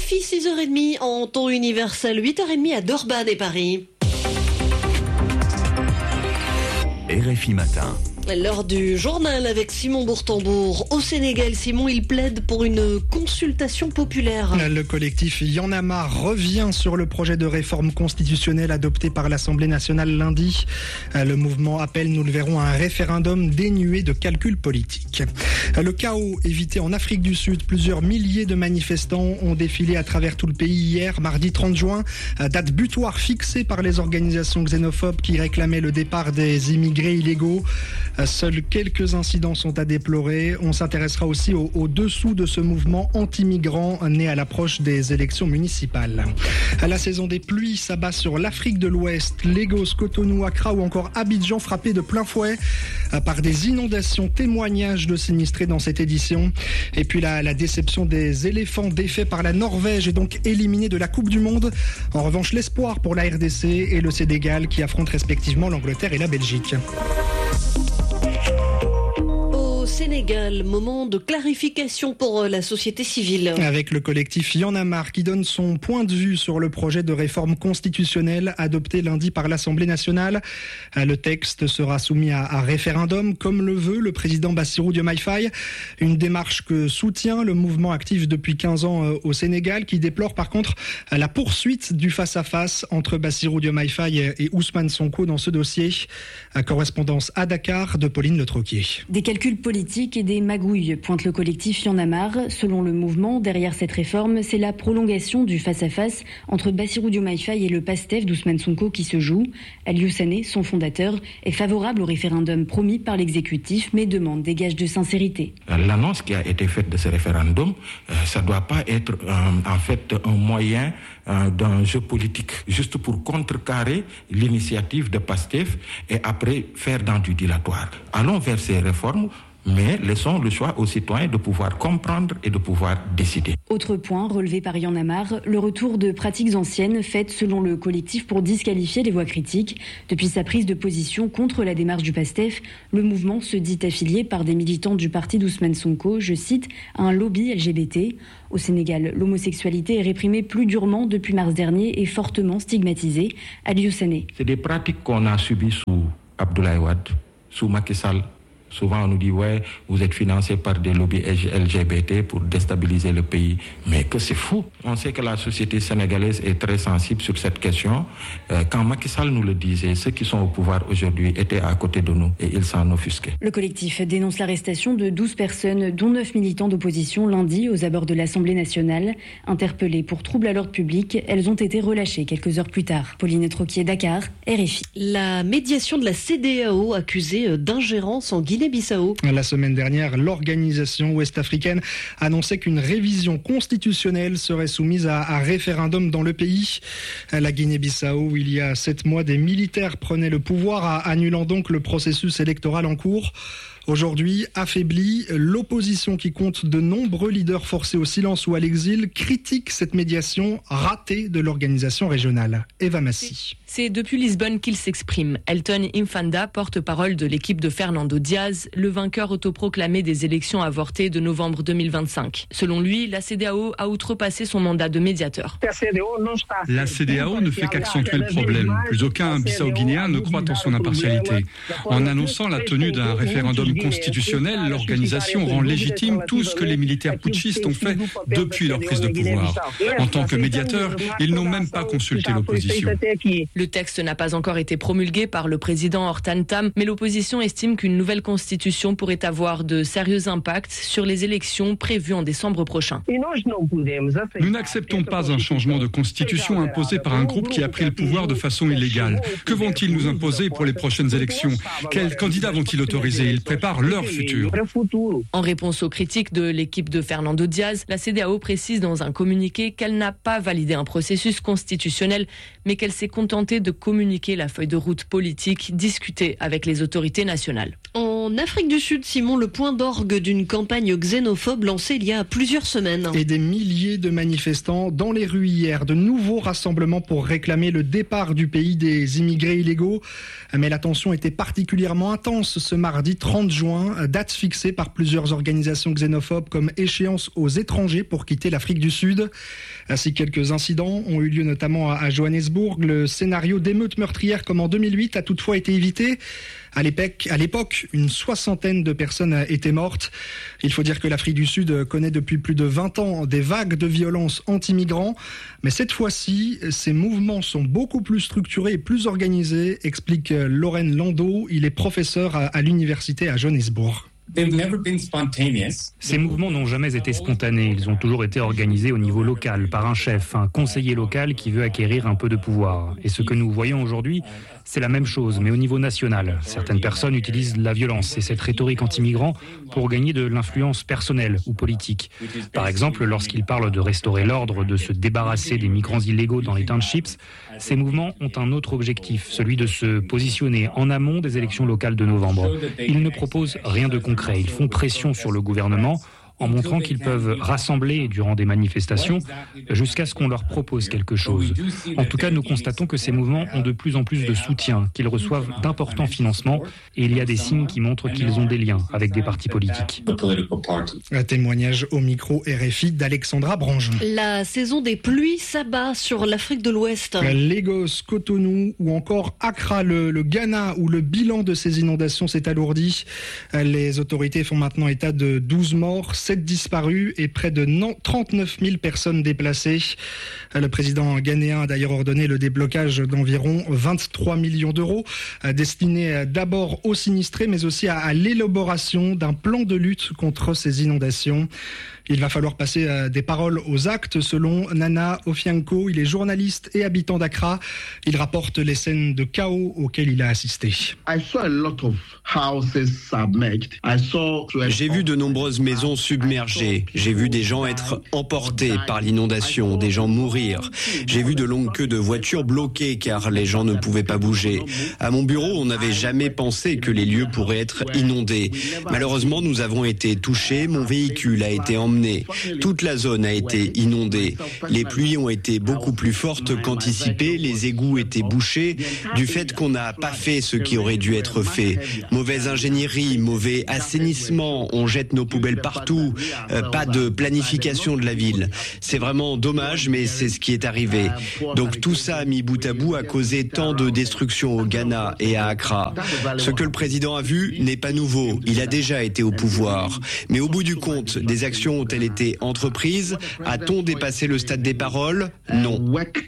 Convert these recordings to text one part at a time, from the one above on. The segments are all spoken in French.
RFI 6h30 en temps universel, 8h30 à Durban et Paris. RFI Matin. L'heure du journal avec Simon Bourtambour. Au Sénégal, Simon, il plaide pour une consultation populaire. Le collectif Y'en a marre revient sur le projet de réforme constitutionnelle adopté par l'Assemblée nationale lundi. Le mouvement appelle, nous le verrons, à un référendum dénué de calculs politiques. Le chaos évité en Afrique du Sud. Plusieurs milliers de manifestants ont défilé à travers tout le pays hier, mardi 30 juin. Date butoir fixée par les organisations xénophobes qui réclamaient le départ des immigrés illégaux. Seuls quelques incidents sont à déplorer. On s'intéressera aussi au dessous de ce mouvement anti-migrant né à l'approche des élections municipales. La saison des pluies s'abat sur l'Afrique de l'Ouest, Lagos, Cotonou, Accra ou encore Abidjan frappés de plein fouet par des inondations. Témoignages de sinistrés dans cette édition. Et puis la déception des éléphants défaits par la Norvège est donc éliminée de la Coupe du Monde. En revanche, l'espoir pour la RDC et le Sénégal qui affrontent respectivement l'Angleterre et la Belgique. Au Sénégal, moment de clarification pour la société civile. Avec le collectif Y'en a marre qui donne son point de vue sur le projet de réforme constitutionnelle adopté lundi par l'Assemblée nationale. Le texte sera soumis à référendum comme le veut le président Bassirou Diomaye Faye. Une démarche que soutient le mouvement actif depuis 15 ans au Sénégal qui déplore par contre la poursuite du face-à-face entre Bassirou Diomaye Faye et Ousmane Sonko dans ce dossier. Correspondance à Dakar de Pauline Le Troquier. Des calculs politiques et des magouilles, pointe le collectif Y'en a marre. Selon le mouvement, derrière cette réforme, c'est la prolongation du face-à-face entre Bassirou Diomaye Faye et le PASTEF d'Ousmane Sonko qui se joue. Aliou Sané, son fondateur, est favorable au référendum promis par l'exécutif, mais demande des gages de sincérité. L'annonce qui a été faite de ce référendum, ça ne doit pas être en fait un moyen d'un jeu politique, juste pour contrecarrer l'initiative de PASTEF et après faire dans du dilatoire. Allons vers ces réformes, mais laissons le choix aux citoyens de pouvoir comprendre et de pouvoir décider. Autre point relevé par Y'en a marre, le retour de pratiques anciennes faites selon le collectif pour disqualifier les voix critiques. Depuis sa prise de position contre la démarche du PASTEF, le mouvement se dit affilié par des militants du parti d'Ousmane Sonko, je cite, à un lobby LGBT. Au Sénégal, l'homosexualité est réprimée plus durement depuis mars dernier et fortement stigmatisée. Aliou Sané. C'est des pratiques qu'on a subies sous Abdoulaye Wade, sous Macky Sall. Souvent, on nous dit, ouais, vous êtes financé par des lobbies LGBT pour déstabiliser le pays. Mais que c'est fou. On sait que la société sénégalaise est très sensible sur cette question. Quand Macky Sall nous le disait, ceux qui sont au pouvoir aujourd'hui étaient à côté de nous et ils s'en offusquaient. Le collectif dénonce l'arrestation de 12 personnes, dont 9 militants d'opposition lundi aux abords de l'Assemblée nationale. Interpellées pour trouble à l'ordre public, elles ont été relâchées quelques heures plus tard. Pauline Troquier, Dakar, RFI. La médiation de la CEDEAO accusée d'ingérence en Guinée-Bissau. La semaine dernière, l'organisation ouest-africaine annonçait qu'une révision constitutionnelle serait soumise à référendum dans le pays. La Guinée-Bissau, où il y a 7 mois, des militaires prenaient le pouvoir, annulant donc le processus électoral en cours. Aujourd'hui, affaiblie, l'opposition qui compte de nombreux leaders forcés au silence ou à l'exil critique cette médiation ratée de l'organisation régionale. Eva Massi. C'est depuis Lisbonne qu'il s'exprime. Elton Infanda, porte-parole de l'équipe de Fernando Diaz, le vainqueur autoproclamé des élections avortées de novembre 2025. Selon lui, la CEDEAO a outrepassé son mandat de médiateur. La CEDEAO ne fait qu'accentuer le problème. Plus aucun Bissau-Guinéen ne croit en son impartialité. En annonçant la tenue d'un référendum constitutionnel, l'organisation rend légitime tout ce que les militaires putschistes ont fait depuis leur prise de pouvoir. En tant que médiateurs, ils n'ont même pas consulté l'opposition. Le texte n'a pas encore été promulgué par le président Hortan Tam, mais l'opposition estime qu'une nouvelle constitution pourrait avoir de sérieux impacts sur les élections prévues en décembre prochain. Nous n'acceptons pas un changement de constitution imposé par un groupe qui a pris le pouvoir de façon illégale. Que vont-ils nous imposer pour les prochaines élections ? Quels candidats vont-ils autoriser ? Ils préparent leur futur. En réponse aux critiques de l'équipe de Fernando Diaz, la CEDEAO précise dans un communiqué qu'elle n'a pas validé un processus constitutionnel, mais qu'elle s'est contentée de communiquer la feuille de route politique discutée avec les autorités nationales. En En Afrique du Sud, Simon, le point d'orgue d'une campagne xénophobe lancée il y a plusieurs semaines. Et des milliers de manifestants dans les rues hier. De nouveaux rassemblements pour réclamer le départ du pays des immigrés illégaux. Mais la tension était particulièrement intense ce mardi 30 juin, date fixée par plusieurs organisations xénophobes comme échéance aux étrangers pour quitter l'Afrique du Sud. Si quelques incidents ont eu lieu notamment à Johannesburg, le scénario d'émeutes meurtrières comme en 2008 a toutefois été évité. À l'époque, une soixantaine de personnes étaient mortes. Il faut dire que l'Afrique du Sud connaît depuis plus de 20 ans des vagues de violence anti-migrants. Mais cette fois-ci, ces mouvements sont beaucoup plus structurés et plus organisés, explique Lorraine Landau. Il est professeur à l'université à Johannesburg. Ces mouvements n'ont jamais été spontanés, ils ont toujours été organisés au niveau local, par un chef, un conseiller local qui veut acquérir un peu de pouvoir. Et ce que nous voyons aujourd'hui, c'est la même chose, mais au niveau national. Certaines personnes utilisent la violence et cette rhétorique anti-migrants pour gagner de l'influence personnelle ou politique. Par exemple, lorsqu'ils parlent de restaurer l'ordre, de se débarrasser des migrants illégaux dans les townships, ces mouvements ont un autre objectif, celui de se positionner en amont des élections locales de novembre. Ils ne proposent rien de concret, ils font pression sur le gouvernement en montrant qu'ils peuvent rassembler durant des manifestations jusqu'à ce qu'on leur propose quelque chose. En tout cas, nous constatons que ces mouvements ont de plus en plus de soutien, qu'ils reçoivent d'importants financements et il y a des signes qui montrent qu'ils ont des liens avec des partis politiques. Un témoignage au micro RFI d'Alexandra Branjon. La saison des pluies s'abat sur l'Afrique de l'Ouest. Lagos, Cotonou ou encore Accra, le Ghana, où le bilan de ces inondations s'est alourdi. Les autorités font maintenant état de 12 morts, 7 disparus et près de 39 000 personnes déplacées. Le président ghanéen a d'ailleurs ordonné le déblocage d'environ 23 millions d'euros, destinés d'abord aux sinistrés, mais aussi à l'élaboration d'un plan de lutte contre ces inondations. Il va falloir passer des paroles aux actes, selon Nana Ofianko. Il est journaliste et habitant d'Accra. Il rapporte les scènes de chaos auxquelles il a assisté. J'ai vu de nombreuses maisons submergées. J'ai vu des gens être emportés par l'inondation, des gens mourir. J'ai vu de longues queues de voitures bloquées car les gens ne pouvaient pas bouger. À mon bureau, on n'avait jamais pensé que les lieux pourraient être inondés. Malheureusement, nous avons été touchés. Mon véhicule a été emmené. Toute la zone a été inondée. Les pluies ont été beaucoup plus fortes qu'anticipées. Les égouts étaient bouchés du fait qu'on n'a pas fait ce qui aurait dû être fait. Mauvaise ingénierie, mauvais assainissement, on jette nos poubelles partout, pas de planification de la ville. C'est vraiment dommage, mais c'est ce qui est arrivé. Donc tout ça mis bout à bout a causé tant de destruction au Ghana et à Accra. Ce que le président a vu n'est pas nouveau. Il a déjà été au pouvoir. Mais au bout du compte, des actions ont-elles été entreprises? A-t-on dépassé le stade des paroles? Non.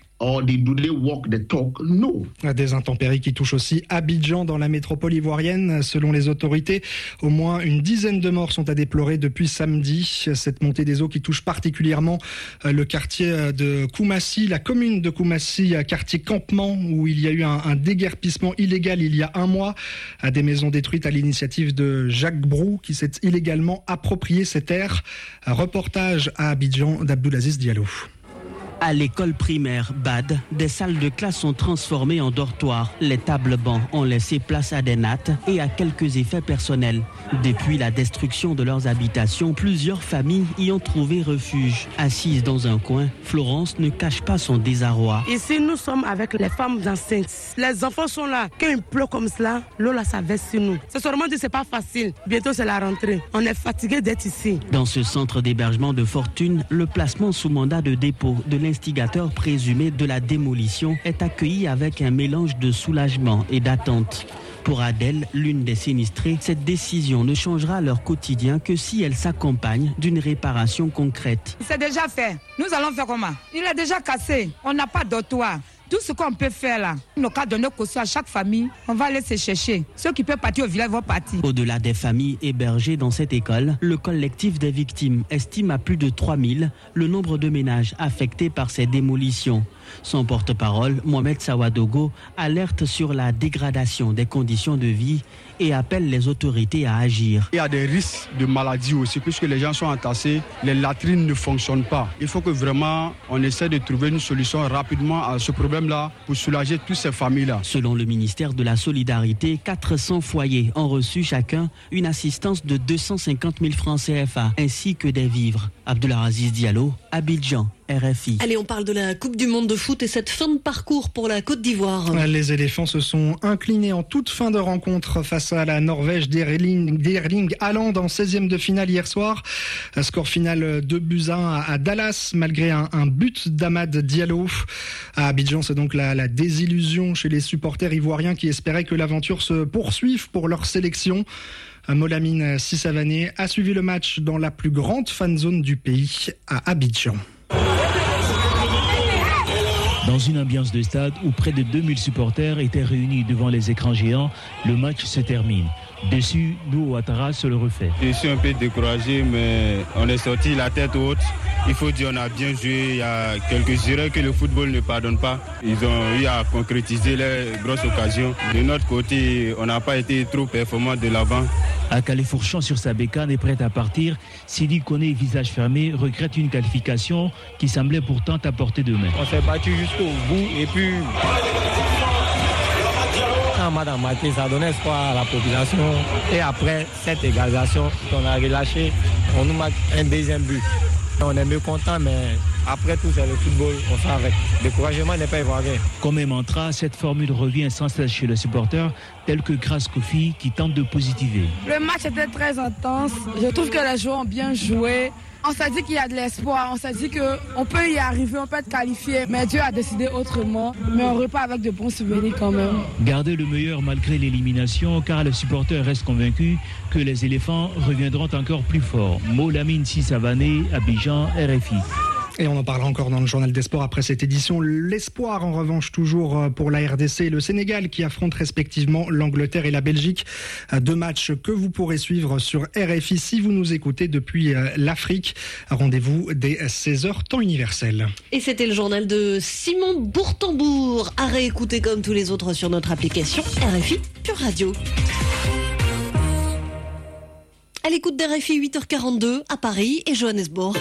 Des intempéries qui touchent aussi Abidjan dans la métropole ivoirienne. Selon les autorités, au moins une dizaine de morts sont à déplorer depuis samedi. Cette montée des eaux qui touche particulièrement le quartier de Koumassi, la commune de Koumassi, quartier campement, où il y a eu un déguerpissement illégal il y a un mois. Des maisons détruites à l'initiative de Jacques Brou, qui s'est illégalement approprié ces terres. Reportage à Abidjan d'Abdoulaziz Diallo. À l'école primaire Bad, des salles de classe sont transformées en dortoirs. Les tables bancs ont laissé place à des nattes et à quelques effets personnels. Depuis la destruction de leurs habitations, plusieurs familles y ont trouvé refuge. Assise dans un coin, Florence ne cache pas son désarroi. Ici, nous sommes avec les femmes enceintes. Les enfants sont là. Quand il pleut comme cela, l'eau là, ça verse sur nous. C'est seulement dit, c'est pas facile. Bientôt, c'est la rentrée. On est fatigué d'être ici. Dans ce centre d'hébergement de fortune, le placement sous mandat de dépôt de l'instigateur présumé de la démolition est accueilli avec un mélange de soulagement et d'attente. Pour Adèle, l'une des sinistrées, cette décision ne changera leur quotidien que si elle s'accompagne d'une réparation concrète. C'est déjà fait. Nous allons faire comment? Il est déjà cassé. On n'a pas de toit. Tout ce qu'on peut faire là, nos cas de nos cautions à chaque famille, on va aller se chercher. Ceux qui peuvent partir au village vont partir. Au-delà des familles hébergées dans cette école, le collectif des victimes estime à plus de 3000 le nombre de ménages affectés par ces démolitions. Son porte-parole, Mohamed Sawadogo, alerte sur la dégradation des conditions de vie et appelle les autorités à agir. Il y a des risques de maladie aussi, puisque les gens sont entassés, les latrines ne fonctionnent pas. Il faut que vraiment on essaie de trouver une solution rapidement à ce problème-là pour soulager toutes ces familles-là. Selon le ministère de la Solidarité, 400 foyers ont reçu chacun une assistance de 250 000 francs CFA, ainsi que des vivres. Abdelaziz Diallo, Abidjan, RFI. Allez, on parle de la Coupe du Monde de foot et cette fin de parcours pour la Côte d'Ivoire. Les éléphants se sont inclinés en toute fin de rencontre face à la Norvège d'Erling Haaland en 16e de finale hier soir. Score final 2-1 à Dallas malgré un but d'Amad Diallo. À Abidjan, c'est donc la désillusion chez les supporters ivoiriens qui espéraient que l'aventure se poursuive pour leur sélection. Molamine Sissavané a suivi le match dans la plus grande fan zone du pays, à Abidjan. Dans une ambiance de stade où près de 2000 supporters étaient réunis devant les écrans géants, le match se termine. Dessus, Lou Ouattara se le refait. Je suis un peu découragé, mais on est sorti la tête haute. Il faut dire qu'on a bien joué. Il y a quelques erreurs que le football ne pardonne pas. Ils ont eu à concrétiser les grosses occasions. De notre côté, on n'a pas été trop performants de l'avant. Akale fourchant sur sa bécane et prêt à partir, Sidi Koné, visage fermé, regrette une qualification qui semblait pourtant à portée de main. On s'est battu jusqu'au bout et puis... Quand Madame Maté, ça donnait espoir à la population. Et après cette égalisation, on a relâché, on nous marque un deuxième but. On est mieux content, mais après tout, c'est le football, on s'en avec. Le découragement n'est pas ivoirien. Comme un mantra, cette formule revient sans cesse chez les supporters, tel que Grace Kofi qui tente de positiver. Le match était très intense. Je trouve que les joueurs ont bien joué. On s'est dit qu'il y a de l'espoir, on s'est dit qu'on peut y arriver, on peut être qualifié, mais Dieu a décidé autrement. Mais on repart avec de bons souvenirs quand même. Garder le meilleur malgré l'élimination, car les supporters restent convaincus que les éléphants reviendront encore plus forts. Molamine Sissavané, Abidjan, RFI. Et on en parlera encore dans le journal des sports après cette édition. L'espoir, en revanche, toujours pour la RDC et le Sénégal qui affrontent respectivement l'Angleterre et la Belgique. 2 matchs que vous pourrez suivre sur RFI si vous nous écoutez depuis l'Afrique. Rendez-vous dès 16h, temps universel. Et c'était le journal de Simon Bourtambour, à réécouter comme tous les autres sur notre application RFI Pure Radio. À l'écoute d'RFI, 8h42 à Paris et Johannesburg.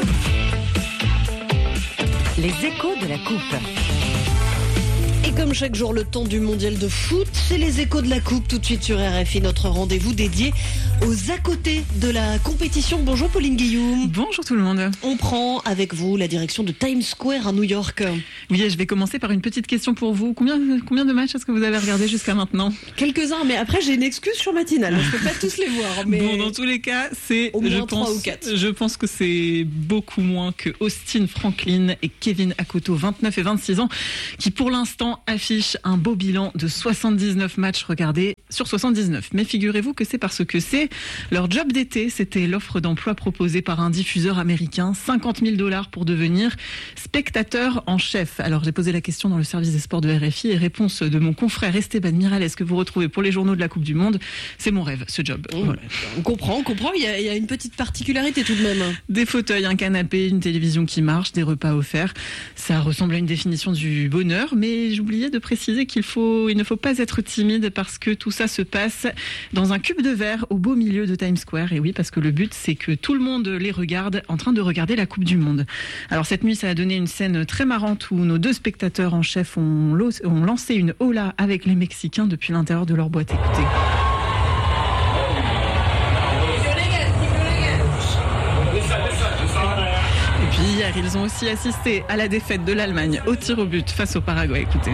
Les échos de la Coupe. Et comme chaque jour, le temps du mondial de foot, c'est les échos de la Coupe. Tout de suite sur RFI, notre rendez-vous dédié aux à côté de la compétition. Bonjour Pauline Guillaume. Bonjour tout le monde. On prend avec vous la direction de Times Square à New York. Oui, je vais commencer par une petite question pour vous. Combien de matchs est-ce que vous avez regardé jusqu'à maintenant? Quelques-uns, mais après j'ai une excuse sur Matinale. Je ne peux pas tous les voir. Mais bon, dans tous les cas, c'est au moins 3 ou 4. Je pense que c'est beaucoup moins que Austin Franklin et Kevin Akoto, 29 et 26 ans, qui pour l'instant affichent un beau bilan de 79 matchs regardés sur 79. Mais figurez-vous que c'est parce que c'est leur job d'été. C'était l'offre d'emploi proposée par un diffuseur américain, $50 000 pour devenir spectateur en chef. Alors j'ai posé la question dans le service des sports de RFI et réponse de mon confrère Esteban Miralles que vous retrouvez pour les journaux de la Coupe du Monde. C'est mon rêve, ce job. Voilà. On comprend. Il y a une petite particularité tout de même. Des fauteuils, un canapé, une télévision qui marche, des repas offerts. Ça ressemble à une définition du bonheur, mais j'oubliais de préciser qu'il ne faut pas être timide parce que tout ça se passe dans un cube de verre au beau milieu de Times Square. Et oui, parce que le but, c'est que tout le monde les regarde en train de regarder la Coupe du Monde. Alors cette nuit, ça a donné une scène très marrante où nos 2 spectateurs en chef ont lancé une hola avec les Mexicains depuis l'intérieur de leur boîte. Écoutez. Et puis hier, ils ont aussi assisté à la défaite de l'Allemagne au tir au but face au Paraguay. Écoutez.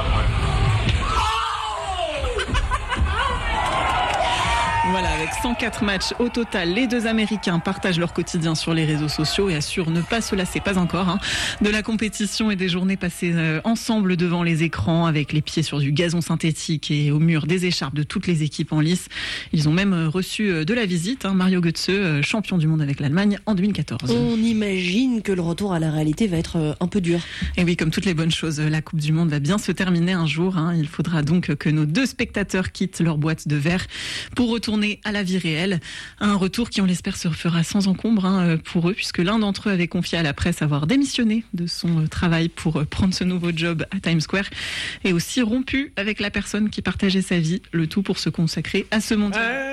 Voilà, avec 104 matchs au total, les 2 Américains partagent leur quotidien sur les réseaux sociaux et assurent ne pas se lasser, pas encore, de la compétition et des journées passées ensemble devant les écrans avec les pieds sur du gazon synthétique et au mur des écharpes de toutes les équipes en lice. Ils ont même reçu de la visite, Mario Götze, champion du monde avec l'Allemagne en 2014. On imagine que le retour à la réalité va être un peu dur. Et oui, comme toutes les bonnes choses, la Coupe du Monde va bien se terminer un jour. Il faudra donc que nos 2 spectateurs quittent leur boîte de verre pour retourner retourner à la vie réelle. Un retour qui, on l'espère, se fera sans encombre pour eux, puisque l'un d'entre eux avait confié à la presse avoir démissionné de son travail pour prendre ce nouveau job à Times Square et aussi rompu avec la personne qui partageait sa vie, le tout pour se consacrer à ce mondial.